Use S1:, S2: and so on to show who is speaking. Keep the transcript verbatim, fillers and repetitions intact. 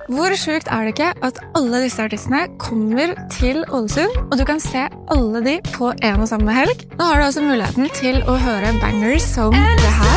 S1: Hvor sjukt er det ikke at alle disse artistene kommer til Ålesund, og du kan se alle de på en og samme helg? Nå har du altså muligheten til å høre bangers som det her.